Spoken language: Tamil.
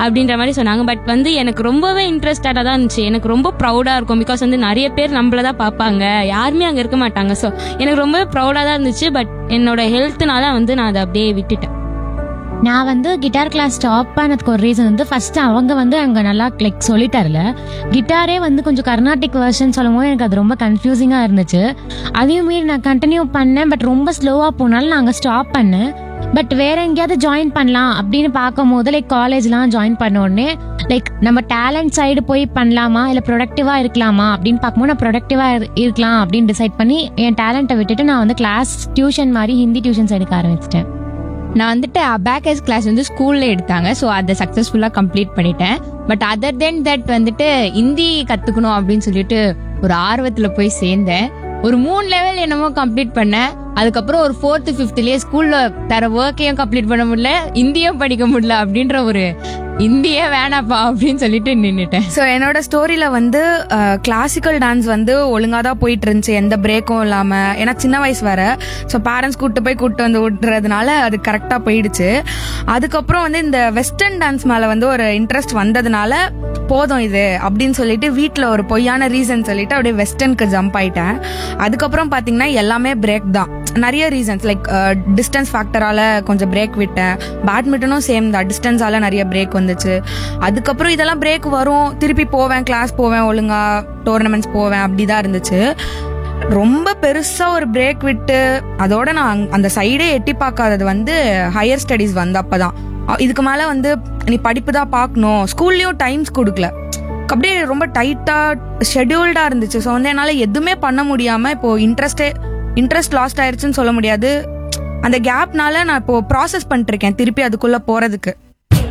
அப்படின்ற மாதிரி சொன்னாங்க. பட் வந்து எனக்கு ரொம்பவே இன்ட்ரெஸ்டடாக தான் இருந்துச்சு. எனக்கு ரொம்ப ப்ரௌடாக இருக்கும். பிகாஸ் வந்து நிறைய பேர் நம்மள தான் பார்ப்பாங்க, யாருமே அங்கே இருக்க மாட்டாங்க. ஸோ எனக்கு ரொம்பவே ப்ரௌடாக தான் இருந்துச்சு. பட் என்னோட ஹெல்த்னால வந்து நான் அதை அப்படியே விட்டுட்டேன். நான் வந்து கிட்டார் கிளாஸ் ஸ்டாப் பண்ணதுக்கு ஒரு ரீசன் வந்து ஃபர்ஸ்ட் அவங்க வந்து அங்கே நல்லா லைக் சொல்லித்தரல. கிட்டாரே வந்து கொஞ்சம் கர்நாடிக் வெர்ஷன் சொல்லும் போது எனக்கு அது ரொம்ப கன்ஃபியூசிங்காக இருந்துச்சு. அதையும் மீறி நான் கண்டினியூ பண்ணேன். பட் ரொம்ப ஸ்லோவாக போனாலும் நான் அங்கே ஸ்டாப் பண்ணேன். பட் வேற எங்கேயாவது ஜாயின் பண்ணலாம் அப்படின்னு பார்க்கும் போது லைக் காலேஜ்லாம் ஜாயின் பண்ண உடனே லைக் நம்ம டேலண்ட் சைடு போய் பண்ணலாமா இல்லை ப்ரொடக்டிவாக இருக்கலாமா அப்படின்னு பார்க்கும்போது நான் ப்ரொடக்டிவாக இருக்கலாம் அப்படின்னு டிசைட் பண்ணி என் டேலண்ட்டை விட்டுட்டு நான் வந்து கிளாஸ் டியூஷன் மாதிரி ஹிந்தி டியூஷன்ஸ் எடுக்க ஆரம்பிச்சிட்டேன். நான் வந்துட்டு அபாக்கஸ் கிளாஸ் வந்து ஸ்கூல்ல எடுத்தாங்க. ஸோ அதை சக்ஸஸ்ஃபுல்லாக கம்ப்ளீட் பண்ணிட்டேன். பட் அதர் தென் தட் வந்துட்டு ஹிந்தி கற்றுக்கணும் அப்படின்னு சொல்லிட்டு ஒரு ஆர்வத்தில் போய் சேர்ந்தேன். ஒரு 3 லெவல் என்னமோ கம்ப்ளீட் பண்ணேன். அதுக்கப்புறம் ஒரு 4th 5thலயே ஸ்கூல்ல தர ஒர்க்கையும் கம்ப்ளீட் பண்ண முடியல, இந்தியும் படிக்க முடியல அப்படின்ற ஒரு இந்தியே வேணாப்பா அப்படின்னு சொல்லிட்டு நின்னுட்டேன். ஸோ என்னோட ஸ்டோரியில வந்து கிளாசிக்கல் டான்ஸ் வந்து ஒழுங்காக தான் போயிட்டு இருந்துச்சு, எந்த பிரேக்கும் இல்லாமல். ஏன்னா சின்ன வயசு வேற. ஸோ பேரண்ட்ஸ் கூப்பிட்டு வந்து விட்டுறதுனால அது கரெக்டாக போயிடுச்சு. அதுக்கப்புறம் வந்து இந்த வெஸ்டர்ன் டான்ஸ் மேலே வந்து ஒரு இன்ட்ரெஸ்ட் வந்ததுனால போதும் இது அப்படின்னு சொல்லிட்டு வீட்டில் ஒரு பொய்யான ரீசன் சொல்லிட்டு அப்படியே வெஸ்டர்னுக்கு ஜம்ப் ஆயிட்டேன். அதுக்கப்புறம் பார்த்தீங்கன்னா எல்லாமே பிரேக் தான். நிறைய ரீசன்ஸ் லைக் டிஸ்டன்ஸ் ஃபேக்டரால கொஞ்சம் பிரேக் விட்டேன். பேட்மிண்டனும் சேம் தான், டிஸ்டன்ஸால நிறைய பிரேக் வந்துச்சு. அதுக்கப்புறம் இதெல்லாம் பிரேக் வரும், திருப்பி போவேன், கிளாஸ் போவேன், ஒழுங்கா டோர்னமெண்ட்ஸ் போவேன், அப்படிதான் இருந்துச்சு. ரொம்ப பெருசா ஒரு பிரேக் விட்டு அதோட நான் அந்த சைடே எட்டி பார்க்காதது வந்து ஹையர் ஸ்டடீஸ் வந்து அப்பதான். இதுக்கு மேல வந்து நீ படிப்பு தான் பார்க்கணும், ஸ்கூல்லயும் டைம்ஸ் கொடுக்கல, அப்படியே ரொம்ப டைட்டா ஷெட்யூல்டா இருந்துச்சு. ஸோ வந்து என்னால் எதுவுமே பண்ண முடியாம இப்போ இன்ட்ரெஸ்ட் லாஸ்ட் ஆயிடுச்சுன்னு சொல்ல முடியாது. அந்த கேப்னால நான் இப்போ ப்ராசஸ் பண்ணிட்டு இருக்கேன் திருப்பி அதுக்குள்ள போறதுக்கு.